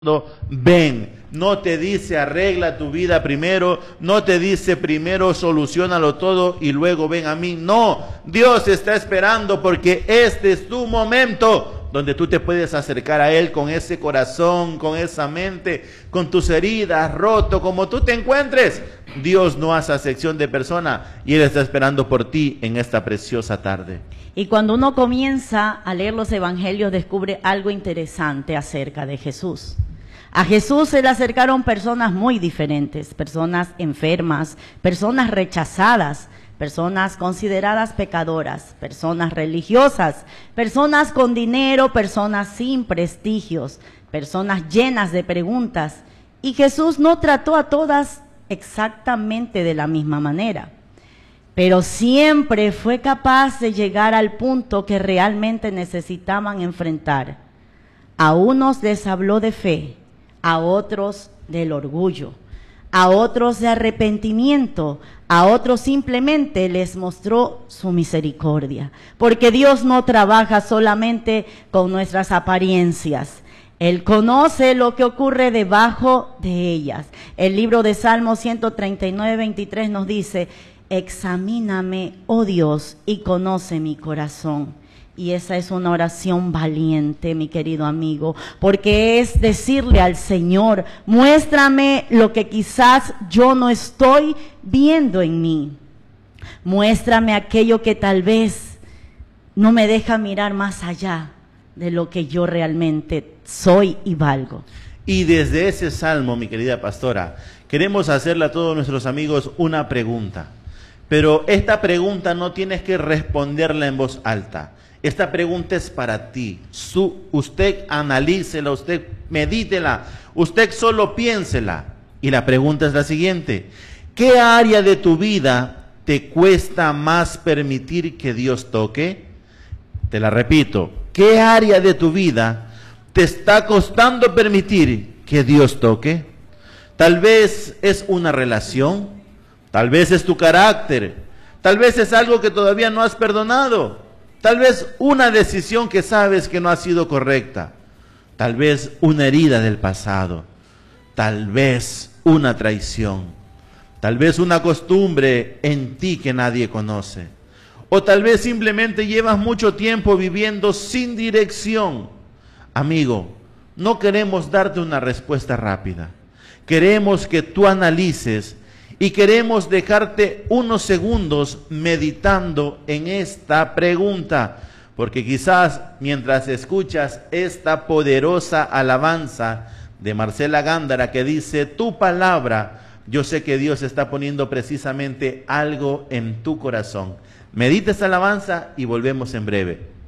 ven. No te dice arregla tu vida primero, no te dice primero soluciónalo todo y luego ven a mí. No, Dios está esperando porque este es tu momento donde tú te puedes acercar a Él con ese corazón, con esa mente, con tus heridas, roto, como tú te encuentres. Dios no hace acepción de persona y Él está esperando por ti en esta preciosa tarde. Y cuando uno comienza a leer los evangelios, descubre algo interesante acerca de Jesús. A Jesús se le acercaron personas muy diferentes, personas enfermas, personas rechazadas, personas consideradas pecadoras, personas religiosas, personas con dinero, personas sin prestigios, personas llenas de preguntas. Y Jesús no trató a todas exactamente de la misma manera, pero siempre fue capaz de llegar al punto que realmente necesitaban enfrentar. A unos les habló de fe, a otros del orgullo, a otros de arrepentimiento, a otros simplemente les mostró su misericordia, porque Dios no trabaja solamente con nuestras apariencias. Él conoce lo que ocurre debajo de ellas. El libro de Salmos 139, 23 nos dice: examíname, oh Dios, y conoce mi corazón. Y esa es una oración valiente, mi querido amigo, porque es decirle al Señor: muéstrame lo que quizás yo no estoy viendo en mí. Muéstrame aquello que tal vez no me deja mirar más allá de lo que yo realmente soy y valgo. Y desde ese salmo, mi querida pastora, queremos hacerle a todos nuestros amigos una pregunta. Pero esta pregunta no tienes que responderla en voz alta. Esta pregunta es para ti. Usted analícela, usted medítela, usted solo piénsela. Y la pregunta es la siguiente: ¿qué área de tu vida te cuesta más permitir que Dios toque? Te la repito, ¿qué área de tu vida te está costando permitir que Dios toque? Tal vez es una relación, tal vez es tu carácter, tal vez es algo que todavía no has perdonado. Tal vez una decisión que sabes que no ha sido correcta. Tal vez una herida del pasado. Tal vez una traición. Tal vez una costumbre en ti que nadie conoce. O tal vez simplemente llevas mucho tiempo viviendo sin dirección. Amigo, no queremos darte una respuesta rápida. Queremos que tú analices y queremos dejarte unos segundos meditando en esta pregunta, porque quizás mientras escuchas esta poderosa alabanza de Marcela Gándara que dice: tu palabra, yo sé que Dios está poniendo precisamente algo en tu corazón. Medita esta alabanza y volvemos en breve.